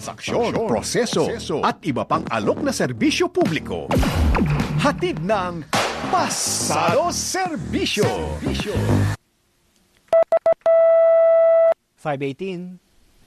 transaksyon, proseso, at iba pang alok na serbisyo publiko. Hatid ng Pasado Serbisyo. 5:18.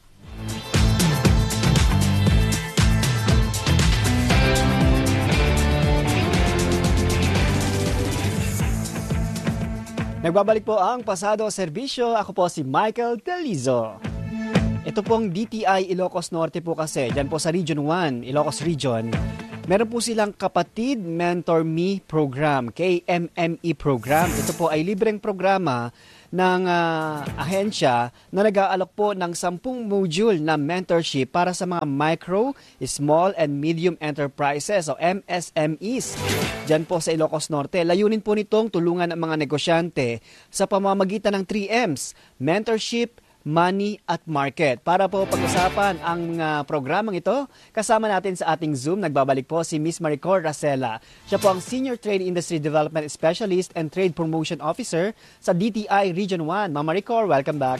Nagbabalik po ang Pasado Serbisyo. Ako po si Michael Telizo. Ito pong DTI Ilocos Norte po kasi, dyan po sa Region 1, Ilocos Region, meron po silang Kapatid Mentor Me program, KMME program. Ito po ay libreng programa ng ahensya na nag-aalok po ng 10 module na mentorship para sa mga micro, small and medium enterprises o MSMEs. Diyan po sa Ilocos Norte. Layunin po nitong tulungan ang mga negosyante sa pamamagitan ng 3Ms, mentorship, money at market. Para po pag-usapan ang programang ito, kasama natin sa ating Zoom, nagbabalik po si Ms. Maricor Racela. Siya po ang Senior Trade Industry Development Specialist and Trade Promotion Officer sa DTI Region 1. Ma'am Maricor, welcome back.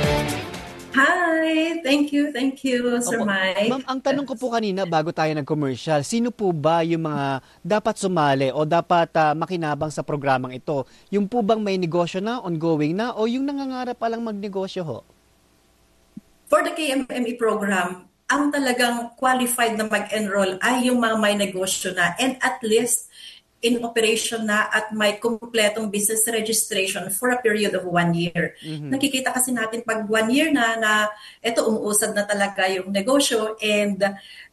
Hi! Thank you, Sir Mike. Ma'am, ang tanong ko po kanina bago tayo nag-commercial, sino po ba yung mga dapat sumali o dapat makinabang sa programang ito? Yung po bang may negosyo na, ongoing na, o yung nangangarap pa lang magnegosyo ho? For the KMME program, ang talagang qualified na mag-enroll ay yung mga may negosyo na and at least in operation na at may kumpletong business registration for a period of 1 year. Mm-hmm. Nakikita kasi natin pag 1 year na eto umuusad na talaga yung negosyo and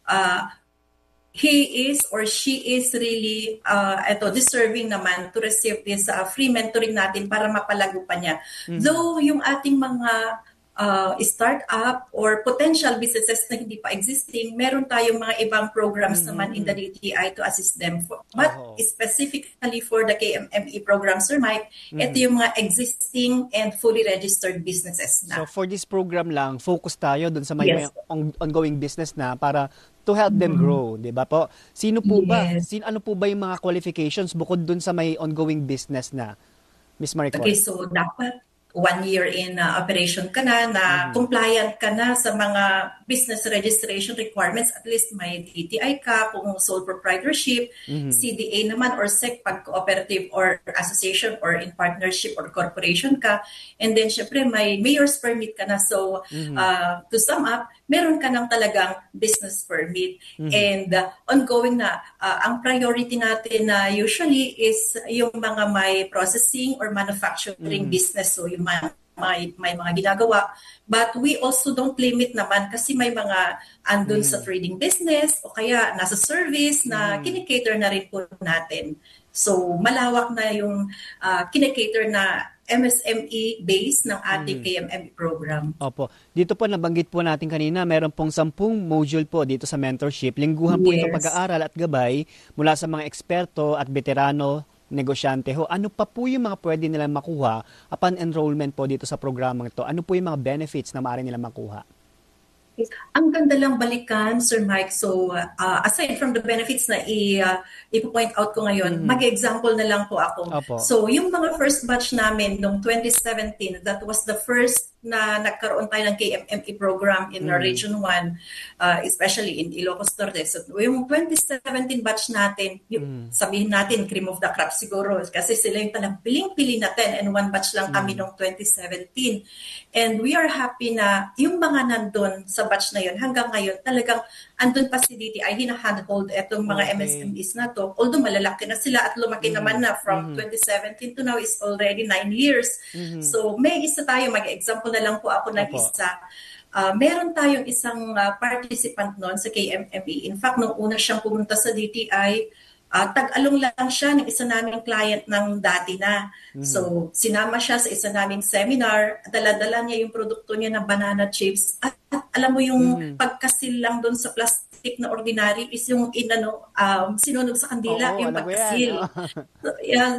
he is or she is really deserving naman to receive this free mentoring natin para mapalago pa niya. Mm-hmm. Though yung ating mga startup or potential businesses na hindi pa existing, meron tayong mga ibang programs naman in the DTI to assist them. But specifically for the KMME program, Sir Mike, ito yung mga existing and fully registered businesses na. So for this program lang, focus tayo dun sa may ongoing business na para to help them grow, di ba po? Sino po ba? Ano po ba yung mga qualifications bukod dun sa may ongoing business na? Ms. Maricor. Okay, so dapat 1 year in operation ka na compliant ka na sa mga business registration requirements, at least may DTI ka, kung sole proprietorship, CDA naman or SEC pag cooperative or association or in partnership or corporation ka, and then syempre may mayor's permit ka na. So to sum up, meron ka ng talagang business permit and ongoing na. Ang priority natin na usually is yung mga may processing or manufacturing business, so yung may mga ginagawa. But we also don't limit naman kasi may mga andun sa trading business o kaya nasa service na kinikater na rin po natin. So malawak na yung kinikater na MSME base ng ating KMME program. Opo. Dito po nabanggit po natin kanina, meron pong 10 module po dito sa mentorship. Lingguhan po ito pag-aaral at gabay mula sa mga eksperto at veterano negosyante ho. Ano pa po yung mga pwede nilang makuha upon enrollment po dito sa programang ito? Ano po yung mga benefits na maaari nilang makuha? Ang ganda lang balikan, Sir Mike. So, aside from the benefits na i-point out ko ngayon, mag-example na lang po ako. Opo. So, yung mga first batch namin noong 2017, that was the first na nagkaroon tayo ng KMME program in our Region 1, especially in Ilocos Norte. So, yung 2017 batch natin, sabihin natin, cream of the crop siguro, kasi sila yung talang piling-pili natin and one batch lang kami noong 2017. And we are happy na yung mga nandun sa batch na yun, hanggang ngayon, talagang andun pa si DTI, hina-handhold itong mga MSMEs na to. Although malalaki na sila at lumaki naman na from 2017 to now is already 9 years. So may isa tayo, mag-example na lang po ako ng isa. Meron tayong isang participant noon sa KMME. In fact, nung una siyang pumunta sa DTI, tag-along lang siya ng isa naming client ng dati na. So, sinama siya sa isa naming seminar, dala-dala niya yung produkto niya ng banana chips. At alam mo yung pagkasil lang doon sa plastic na ordinary is yung sinunog sa kandila, yung pagkasil. So,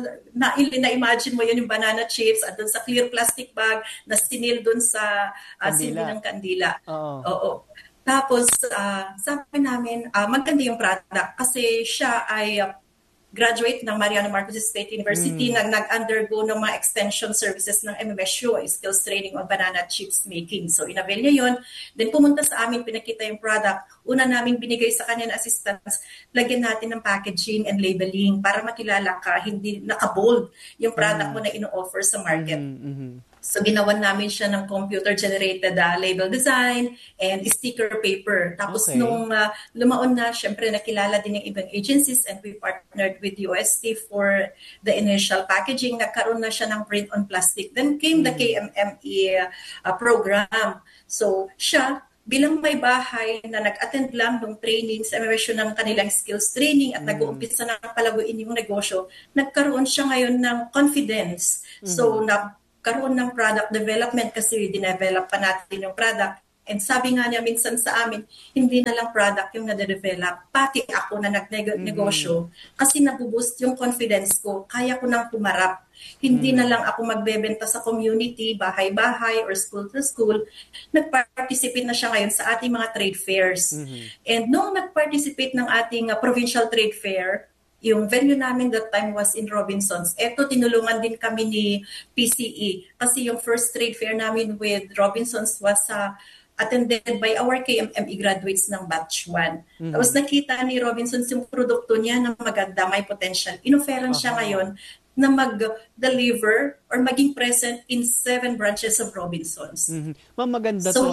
na-imagine mo yun yung banana chips at doon sa clear plastic bag na sinil doon sa sindi ng kandila. Oo. Tapos, sabi namin, maganda yung product kasi siya ay graduate ng Mariano Marcos State University na nag-undergo ng mga extension services ng MMSU, skills training on banana chips making. So inavail niya yun. Then pumunta sa amin, pinakita yung product. Una namin binigay sa kanya na assistance, lagyan natin ng packaging and labeling para makilala ka, hindi naka-bold yung product mo na ino-offer sa market. So ginawan namin siya ng computer-generated label design and sticker paper. Tapos nung lumaon na, syempre nakilala din ng ibang agencies and we partnered with UST for the initial packaging. Nagkaroon na siya ng print on plastic. Then came the KMME program. So siya, bilang may bahay na nag-attend lang ng training sa MMSU ng kanilang skills training at nag-uumpisa na palaguin yung negosyo, nagkaroon siya ngayon ng confidence. So karoon ng product development kasi dinevelop pa natin yung product. And sabi nga niya minsan sa amin, hindi na lang product yung nade-develop, pati ako na nagnegosyo kasi nabuboost yung confidence ko, kaya ko nang pumarap. Hindi na lang ako magbebenta sa community, bahay-bahay or school to school. Nag-participate na siya ngayon sa ating mga trade fairs. And nung nag-participate ng ating provincial trade fair, yung venue namin that time was in Robinsons. Eto, tinulungan din kami ni PCE kasi yung first trade fair namin with Robinsons was attended by our KMME graduates ng batch 1. Tapos nakita ni Robinsons yung produkto niya na maganda, may potential. Inoferan siya ngayon na mag-deliver or maging present in 7 branches of Robinsons. Ma'am, maganda so, to.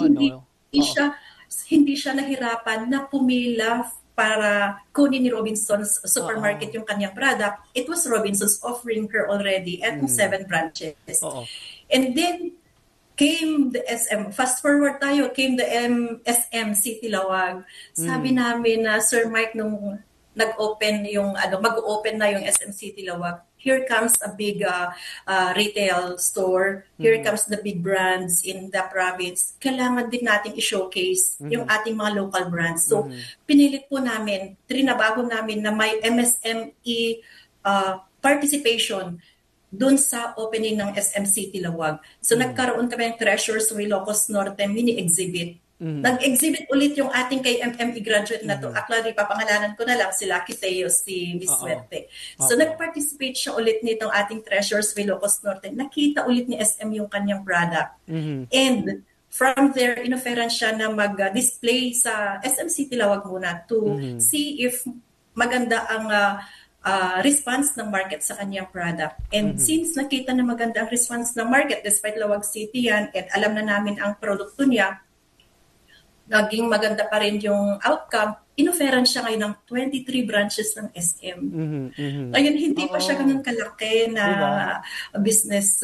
Hindi siya nahirapan na pumila para kunin ni Robinsons Supermarket yung kanyang product. It was Robinsons offering her already at 7 branches. And then came the SM. Fast forward tayo, came the SM City Lawag. Sabi namin na Sir Mike nung nag-open yung mag-open na yung SM City Lawag. Here comes a big retail store. Here comes the big brands in the province. Kailangan din nating i-showcase yung ating mga local brands. So, pinilit po namin, trinabaho namin na may MSME participation dun sa opening ng SM City Lawag. So, nagkaroon kami ng Treasures of Ilocos Norte mini-exhibit. Nag-exhibit ulit yung ating KMME graduate na to. Actually, papangalanan ko na lang si Lucky Teo, si Miss Suerte. So, nag-participate siya ulit nitong ating Treasures of Ilocos Norte. Nakita ulit ni SM yung kanyang product. And from there, inoferan siya na mag-display sa SM City Lawag muna to see if maganda ang response ng market sa kanyang product. And since nakita na maganda ang response ng market, despite Lawag City yan, at alam na namin ang produkto niya, naging maganda pa rin yung outcome, inoferan siya ngayon ng 23 branches ng SM. Ngayon, hindi pa siya ganun kalaki na business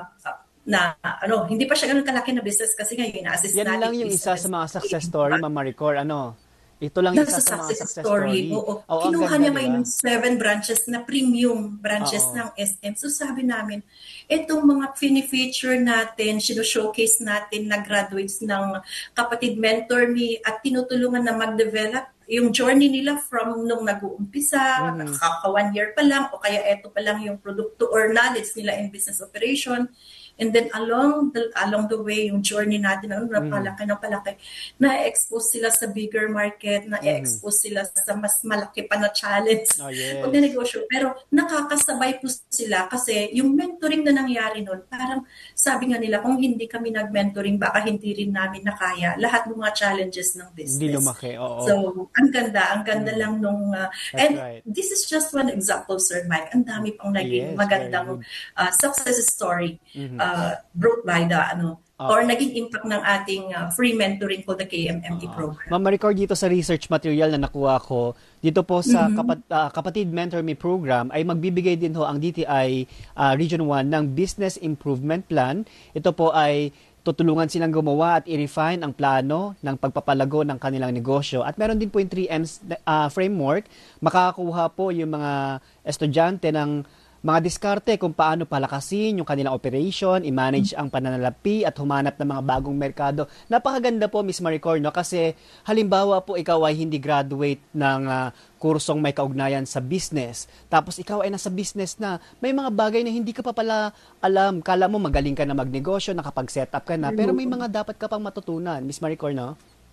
hindi pa siya ganun kalaki na business kasi ngayon ina-assist natin. Yan lang yung isa sa mga success story, Ma'am Maricor, Ito lang isa sa mga success story. Kinuha niya ngayon 7 branches na premium branches ng SM. So sabi namin, itong mga fini-feature natin, showcase natin na graduates ng kapatid mentor me at tinutulungan na mag-develop yung journey nila from nung nag-uumpisa, nakaka 1 year pa lang, o kaya eto pa lang yung produkto or knowledge nila in business operation. And then along the way, yung journey natin, napalaki, na-expose sila sa bigger market, na-expose sila sa mas malaki pa na challenge pag negosyo. Pero nakakasabay po sila kasi yung mentoring na nangyari nun, parang sabi nga nila, kung hindi kami nag-mentoring, baka hindi rin namin nakaya lahat ng mga challenges ng business. Hindi lumaki, So, ang ganda lang nung... this is just one example, Sir Mike. Ang dami pang naging magandang success story. Brought by the or naging impact ng ating free mentoring called the KMME program. Ma'am Maricor, dito sa research material na nakuha ko, dito po sa Kapatid Mentor Me program ay magbibigay din ho ang DTI Region 1 ng Business Improvement Plan. Ito po ay tutulungan silang gumawa at i-refine ang plano ng pagpapalago ng kanilang negosyo. At meron din po yung 3M's framework. Makakakuha po yung mga estudyante ng mga diskarte kung paano palakasin yung kanilang operation, i-manage ang pananalapi at humanap ng mga bagong merkado. Napakaganda po, Miss Maricor, kasi halimbawa po ikaw ay hindi graduate ng kursong may kaugnayan sa business. Tapos ikaw ay nasa business na, may mga bagay na hindi ka pa pala alam. Kala mo magaling ka na magnegosyo, nakapag-set up ka na, pero may mga dapat ka pang matutunan, Miss Maricor, no?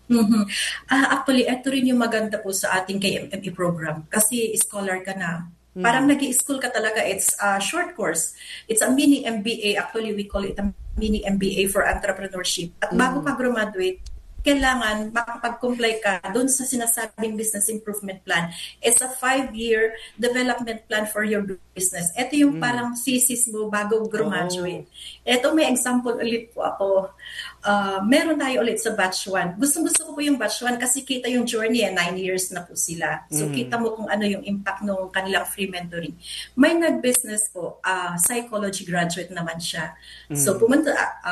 Mhm. Actually, ito rin yung maganda po sa ating KMME program kasi scholar ka na. Parang nag-i-school ka talaga. It's a short course. It's a mini MBA. Actually, we call it a mini MBA for entrepreneurship. At bago ka graduate, kailangan makapag-comply ka doon sa sinasabing business improvement plan. It's a 5-year development plan for your business. Ito yung parang thesis mo bago graduate. Ito may example ulit po ako. Meron tayo ulit sa batch 1. Gusto ko po yung batch 1 kasi kita yung journey, 9 years na po sila. So kita mo kung ano yung impact ng kanilang free mentoring. May nag-business po, psychology graduate naman siya. So pumunta,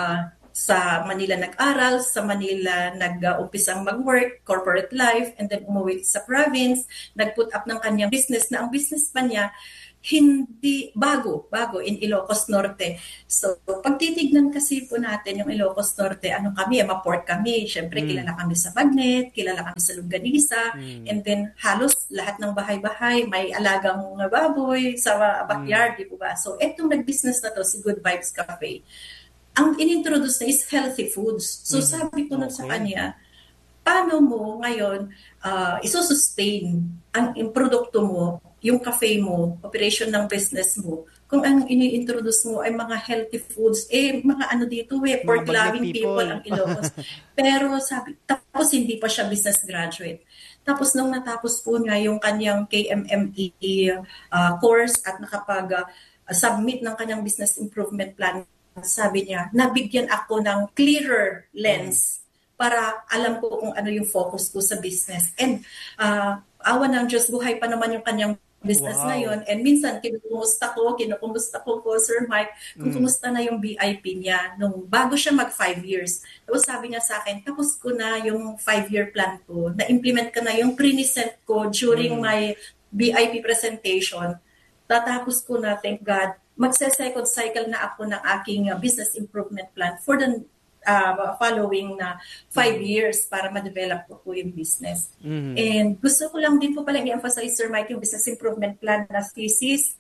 sa Manila nag-aral, sa Manila nag-umpisang mag-work, corporate life, and then umuwi sa province, nag-put up ng kanyang business na ang business pa niya hindi bago in Ilocos Norte. So, pag titignan kasi po natin yung Ilocos Norte, ano kami, maport kami. Siyempre, kilala kami sa Bagnet, kilala kami sa Longganisa, and then halos lahat ng bahay-bahay, may alagang baboy sa backyard, di po ba? So, etong nag-business na to, si Good Vibes Cafe, ang inintroduce na is healthy foods. So sabi ko sa kanya, paano mo ngayon isusustain ang produkto mo, yung cafe mo, operation ng business mo, kung ang ini-introduce mo ay mga healthy foods, mga ano dito, pork-loving people ang Ilocos. Pero sabi, tapos hindi pa siya business graduate. Tapos nung natapos po niya yung kanyang KMME course at nakapag-submit ng kanyang business improvement plan, sabi niya, nabigyan ako ng clearer lens para alam ko kung ano yung focus ko sa business. And awa ng Diyos, buhay pa naman yung kanyang business na yun. And minsan, kinukumusta ko po, Sir Mike, kung kumusta na yung BIP niya nung bago siya mag 5 years. Tapos sabi niya sa akin, tapos ko na yung 5-year plan ko, na-implement ko na yung pre-present ko during my BIP presentation. Tatapos ko na, thank God, magse-second cycle na ako ng aking business improvement plan for the following na 5 years para ma-develop ko po yung business. And gusto ko lang din po pala i-emphasize, Sir Mike, yung business improvement plan na thesis.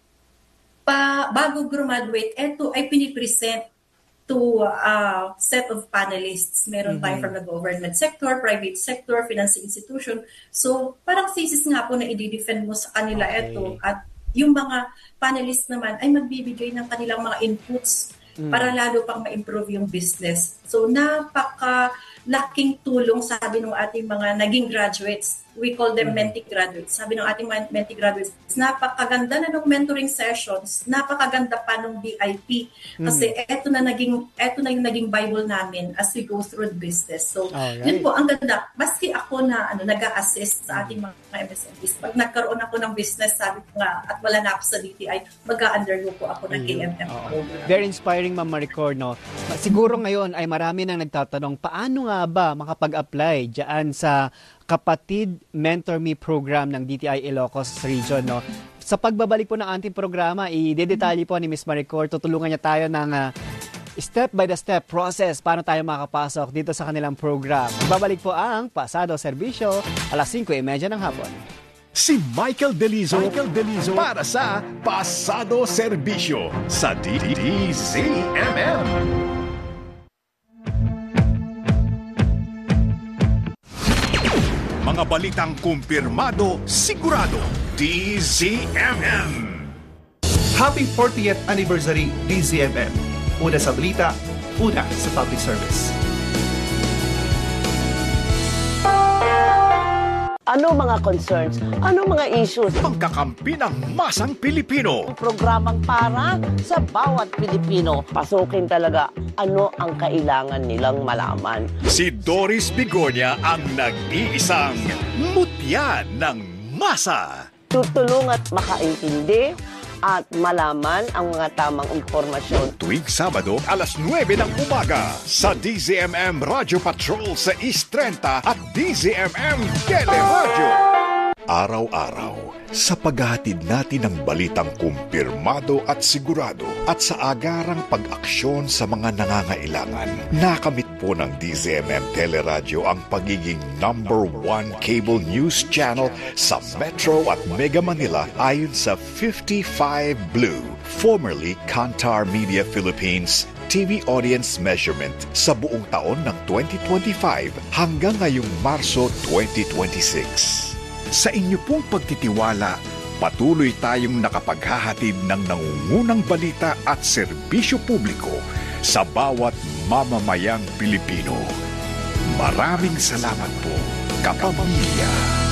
Bago graduate, ito ay pinipresent to a set of panelists. Meron tayo from the government sector, private sector, financing institution. So parang thesis nga po na i-defend mo sa kanila ito. At yung mga panelists naman ay magbibigay ng kanilang mga inputs para lalo pang ma-improve yung business. So napaka-laking tulong, sabi ng ating mga naging graduates. We call them mentee graduates. Sabi ng ating mentee graduates, napakaganda na ng mentoring sessions, napakaganda pa ng BIP. Kasi eto na yung naging Bible namin as we go through the business. So, yun po, ang ganda. Maski ako na nag-a-assist sa ating mga MSMEs, pag nagkaroon ako ng business, sabi ko nga, at wala na ako sa DTI, mag-a-undergo po ako ng KMM program. Very inspiring, Ma'am Maricor, no? Siguro ngayon ay marami nang nagtatanong, paano nga ba makapag-apply dyan sa Kapatid Mentor Me program ng DTI Ilocos Region, no? Sa pagbabalik po ng ating programa, i-detalye po ni Ms. Maricor, tutulungan niya tayo ng step by the step process paano tayo makapasok dito sa kanilang program. Magbabalik po ang Pasado Serbisyo, alas 5:30 ng hapon. Si Michael Delizo para sa Pasado Serbisyo sa DZMM. Mga balitang kumpirmado, sigurado, DZMM. Happy 40th Anniversary DZMM. Una sa balita, una sa public service. Ano mga concerns? Ano mga issues? Pangkakampi ng masang Pilipino. Programang para sa bawat Pilipino. Pasukin talaga ano ang kailangan nilang malaman. Si Doris Bigonia ang nag-iisang mutya ng masa. Tutulong at makaintindi at malaman ang mga tamang impormasyon. Tuwing Sabado, alas 9 ng umaga sa DZMM Radio Patrol sa East 30 at DZMM Teleradio. Araw-araw, sa paghahatid natin ng balitang kumpirmado at sigurado at sa agarang pag-aksyon sa mga nangangailangan, nakamit po ng DZMM Teleradio ang pagiging #1 cable news channel sa Metro at Mega Manila ayon sa 55 Blue, formerly Kantar Media Philippines, TV audience measurement sa buong taon ng 2025 hanggang ngayong Marso 2026. Sa inyo pong pagtitiwala, patuloy tayong nakapaghahatid ng nangungunang balita at serbisyo publiko sa bawat mamamayang Pilipino. Maraming salamat po, kapamilya.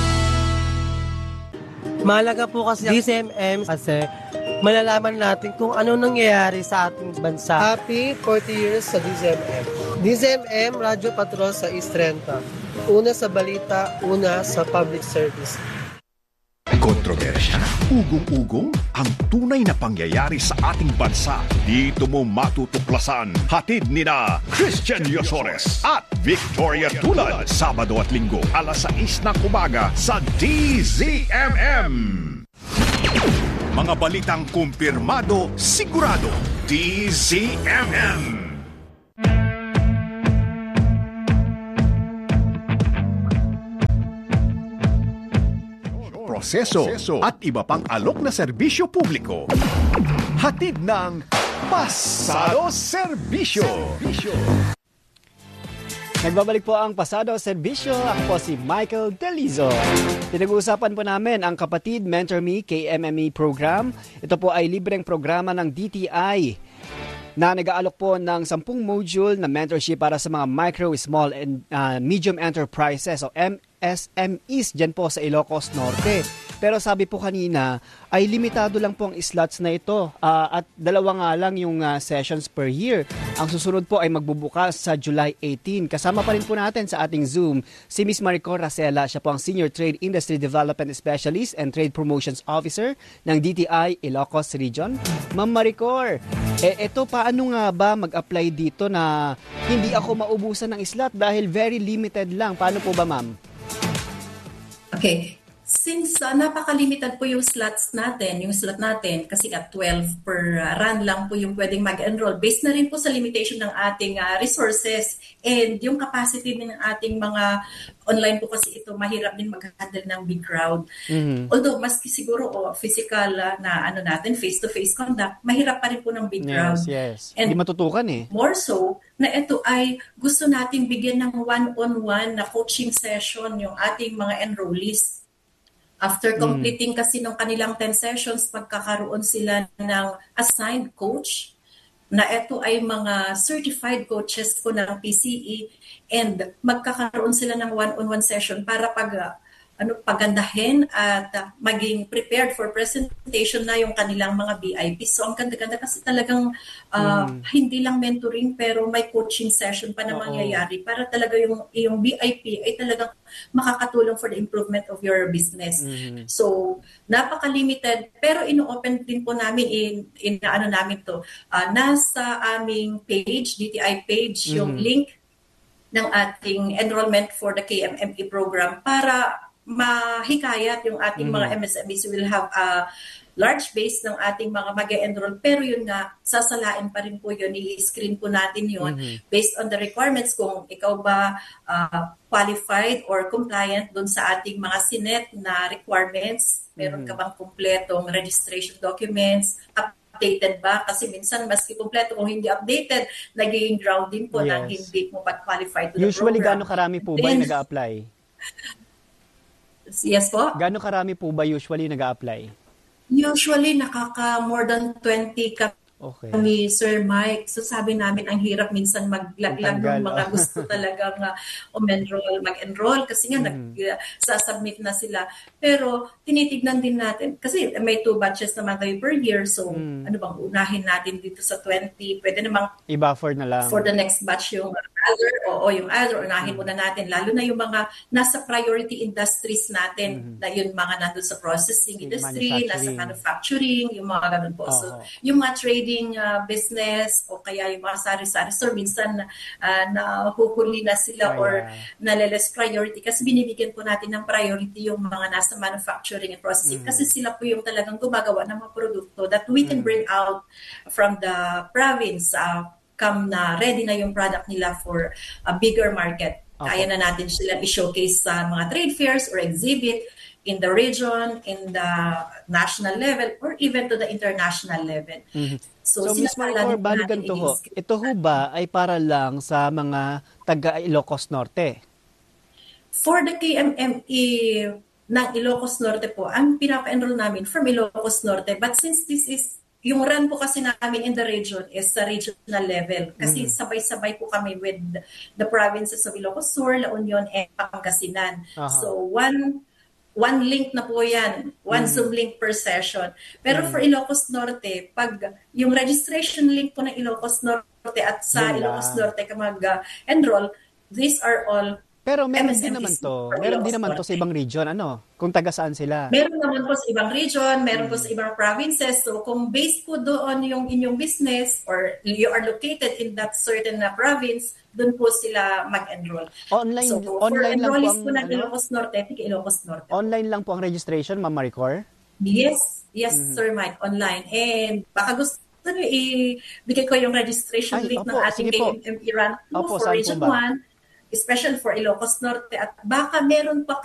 Mahalaga po kasi DZMM kasi malalaman natin kung ano nangyayari sa ating bansa. Happy 40 years sa DZMM. DZMM, Radyo Patrol sa East 30. Una sa balita, una sa public service. Kontrobersya, ugong-ugong, ang tunay na pangyayari sa ating bansa. Dito mo matutuklasan. Hatid ni na Christian Yosores at Victoria Tulad. Sabado at Linggo, alas 6 ng umaga sa DZMM. Mga balitang kumpirmado, sigurado. DZMM. Proseso at iba pang alok na serbisyo publiko. Hatid ng Pasado Serbisyo. Nagbabalik po ang Pasado Serbisyo. Ako po si Michael Delizo. Pinag-uusapan po namin ang Kapatid Mentor Me KMME program. Ito po ay libreng programa ng DTI na nag-aalok po ng 10 module na mentorship para sa mga micro, small, and medium enterprises o MSMEs dyan po sa Ilocos Norte. Pero sabi po kanina ay limitado lang po ang slots na ito at dalawa nga lang yung sessions per year. Ang susunod po ay magbubukas sa July 18. Kasama pa rin po natin sa ating Zoom si Ms. Maricor Racela. Siya po ang Senior Trade Industry Development Specialist and Trade Promotions Officer ng DTI Ilocos Region. Ma'am Maricor, ito paano nga ba mag-apply dito na hindi ako maubusan ng slot dahil very limited lang? Paano po ba, ma'am? Okay. Since napaka-limited po yung slot natin, kasi at 12 per run lang po yung pwedeng mag-enroll. Based na rin po sa limitation ng ating resources and yung capacity din ng ating mga online po kasi ito, mahirap din mag-handle ng big crowd. Mm-hmm. Although, maski siguro physical na natin, face-to-face conduct, mahirap pa rin po ng big crowd. Yes. And hindi matutukan eh. More so, na ito ay gusto nating bigyan ng one-on-one na coaching session yung ating mga enrollees. After completing kasi ng kanilang 10 sessions, magkakaroon sila ng assigned coach na ito ay mga certified coaches po ng PCE and magkakaroon sila ng one-on-one session para pagandahin at maging prepared for presentation na yung kanilang mga VIP. So ang ganda-ganda kasi talagang hindi lang mentoring pero may coaching session pa na mangyayari para talaga yung VIP ay talagang makakatulong for the improvement of your business. Mm-hmm. So napaka-limited pero ino-open din po namin namin to. Nasa aming page, DTI page, yung link ng ating enrollment for the KMME program para mahikayat yung ating mga MSMEs. We will have a large base ng ating mga mag-enroll pero yun nga, sasalain pa rin po yun, i-screen po natin yun based on the requirements kung ikaw ba qualified or compliant dun sa ating mga SINET na requirements. Meron ka bang kumpletong registration documents, updated ba? Kasi minsan maski kumpleto kung hindi updated, nagiging grounding po na hindi mo pa-qualified to the program. Usually, gaano karami po ba yung nag-a-apply? Yes po. Gaano karami po ba usually nag-a-apply? Usually, more than 20 kami, Sir Mike. So sabi namin, ang hirap minsan maglaglag ng mga gusto talagang mag-enroll kasi nga sasubmit na sila. Pero tinitignan din natin, kasi may 2 batches naman kayo per year. So ano bang unahin natin dito sa 20? Pwede namang i-buffer na lang. For the next batch yung other, yung other, unahin muna natin. Lalo na yung mga nasa priority industries natin, na yung mga nandun sa processing industry, nasa manufacturing, yung mga ganun po. So yung mga trading business o kaya yung mga sari-sari store, minsan nahuhuli na sila or naleles priority kasi binibigyan po natin ng priority yung mga nasa manufacturing and processing kasi sila po yung talagang gumagawa ng mga produkto that we can bring out from the province come na ready na yung product nila for a bigger market. Kaya na natin sila i-showcase sa mga trade fairs or exhibit. in the region, in the national level, or even to the international level. So Ms. Maricor, bali ganito ho. Ito ho ba ay para lang sa mga taga Ilocos Norte? For the KMME ng Ilocos Norte po, ang pinapa-enroll namin from Ilocos Norte. But since this is, yung run po kasi namin in the region is sa regional level. Kasi sabay-sabay po kami with the provinces of Ilocos Sur, La Union, and Pangasinan. So one link na po yan. One Zoom link per session. Pero for Ilocos Norte, pag yung registration link po ng Ilocos Norte at sa Ilocos Norte ka mag-enroll, these are all pero meron din naman to. Meron din naman to sa ibang region, kung taga saan sila. Meron naman po sa ibang region, meron po sa ibang provinces. So kung based po doon yung inyong business or you are located in that certain province, doon po sila mag-enroll. Online, so online lang po ang ng Ilocos Norte, Ilocos Norte. Online lang po ang registration, Ma'am Maricor? Yes, Sir Mike, online. And baka gusto nyo ibigay ko yung registration link ng ating KMME run for Region 1, especially for Ilocos Norte, at baka meron pa